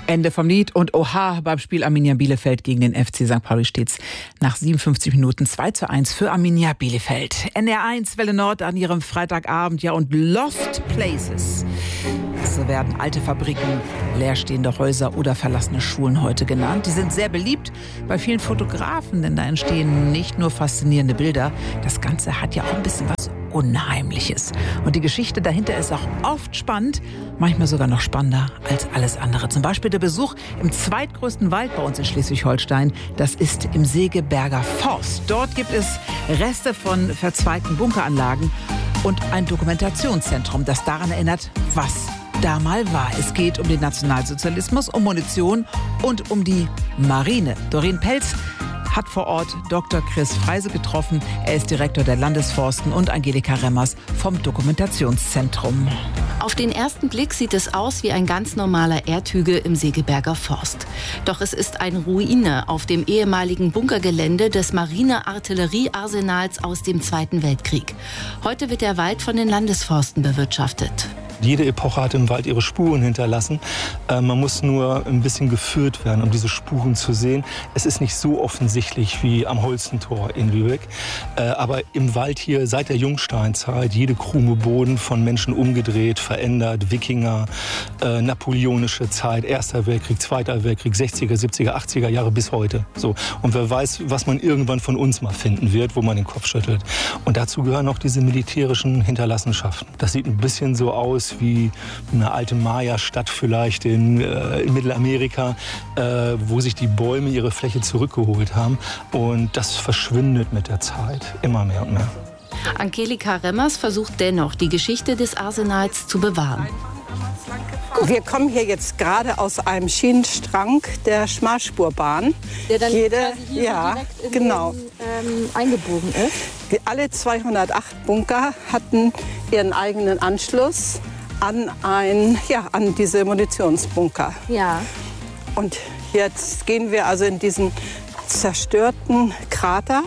Ende vom Lied und oha, beim Spiel Arminia Bielefeld gegen den FC St. Pauli steht's nach 57 Minuten 2:1 für Arminia Bielefeld. NDR1 Welle Nord an ihrem Freitagabend, ja, und Lost Places. So werden alte Fabriken, leerstehende Häuser oder verlassene Schulen heute genannt. Die sind sehr beliebt bei vielen Fotografen, denn da entstehen nicht nur faszinierende Bilder, das Ganze hat ja auch ein bisschen was Unheimliches. Und die Geschichte dahinter ist auch oft spannend, manchmal sogar noch spannender als alles andere. Zum Beispiel der Besuch im zweitgrößten Wald bei uns in Schleswig-Holstein. Das ist im Segeberger Forst. Dort gibt es Reste von verzweigten Bunkeranlagen und ein Dokumentationszentrum, das daran erinnert, was da mal war. Es geht um den Nationalsozialismus, um Munition und um die Marine. Doreen Pelz hat vor Ort Dr. Chris Freise getroffen. Er ist Direktor der Landesforsten, und Angelika Remmers vom Dokumentationszentrum. Auf den ersten Blick sieht es aus wie ein ganz normaler Erdhügel im Segeberger Forst. Doch es ist eine Ruine auf dem ehemaligen Bunkergelände des Marine-Artillerie-Arsenals aus dem Zweiten Weltkrieg. Heute wird der Wald von den Landesforsten bewirtschaftet. Jede Epoche hat im Wald ihre Spuren hinterlassen. Man muss nur ein bisschen geführt werden, um diese Spuren zu sehen. Es ist nicht so offensichtlich wie am Holstentor in Lübeck. Aber im Wald hier seit der Jungsteinzeit jede Krume Boden von Menschen umgedreht, verändert. Wikinger, napoleonische Zeit, Erster Weltkrieg, Zweiter Weltkrieg, 60er, 70er, 80er Jahre bis heute. So. Und wer weiß, was man irgendwann von uns mal finden wird, wo man den Kopf schüttelt. Und dazu gehören noch diese militärischen Hinterlassenschaften. Das sieht ein bisschen so aus wie eine alte Maya-Stadt vielleicht in Mittelamerika, wo sich die Bäume ihre Fläche zurückgeholt haben. Und das verschwindet mit der Zeit immer mehr und mehr. Angelika Remmers versucht dennoch, die Geschichte des Arsenals zu bewahren. Wir kommen hier jetzt gerade aus einem Schienenstrang der Schmalspurbahn. Der dann hier direkt in genau. Eingebogen ist. Alle 208 Bunker hatten ihren eigenen Anschluss an diese Munitionsbunker. Ja. Und jetzt gehen wir also in diesen zerstörten Krater.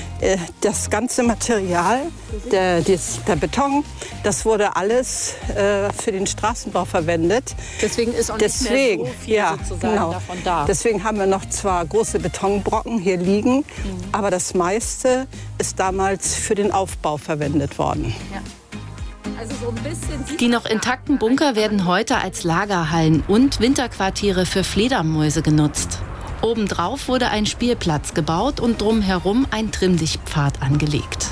Das ganze Material, der Beton, das wurde alles für den Straßenbau verwendet. Deswegen ist auch nicht mehr so viel sozusagen davon da. Deswegen haben wir noch zwar große Betonbrocken hier liegen, aber das meiste ist damals für den Aufbau verwendet worden. Ja. Also so ein bisschen die noch intakten Bunker werden heute als Lagerhallen und Winterquartiere für Fledermäuse genutzt. Obendrauf wurde ein Spielplatz gebaut und drumherum ein Trimmlichtpfad angelegt.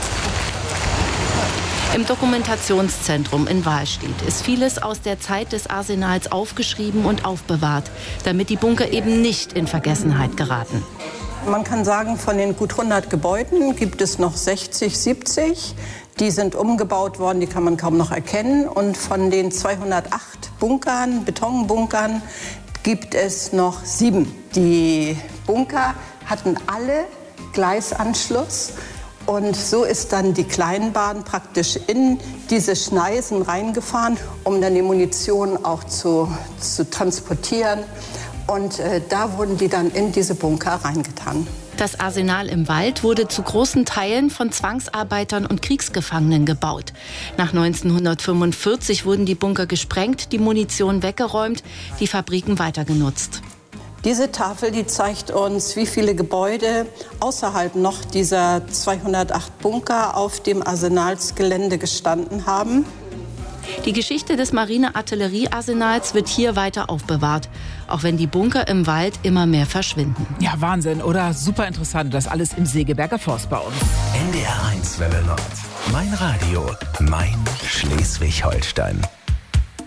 Im Dokumentationszentrum in Wahlstedt ist vieles aus der Zeit des Arsenals aufgeschrieben und aufbewahrt, damit die Bunker eben nicht in Vergessenheit geraten. Man kann sagen, von den gut 100 Gebäuden gibt es noch 60, 70. Die sind umgebaut worden, die kann man kaum noch erkennen. Und von den 208 Bunkern, Betonbunkern, gibt es noch 7. Die Bunker hatten alle Gleisanschluss. Und so ist dann die Kleinbahn praktisch in diese Schneisen reingefahren, um dann die Munition auch zu transportieren. Und da wurden die dann in diese Bunker reingetan. Das Arsenal im Wald wurde zu großen Teilen von Zwangsarbeitern und Kriegsgefangenen gebaut. Nach 1945 wurden die Bunker gesprengt, die Munition weggeräumt, die Fabriken weitergenutzt. Diese Tafel, die zeigt uns, wie viele Gebäude außerhalb noch dieser 208 Bunker auf dem Arsenalsgelände gestanden haben. Die Geschichte des Marine-Artillerie-Arsenals wird hier weiter aufbewahrt, auch wenn die Bunker im Wald immer mehr verschwinden. Ja, Wahnsinn, oder? Super interessant, das alles im Segeberger Forst bei uns. NDR1 Welle Nord. Mein Radio, mein Schleswig-Holstein.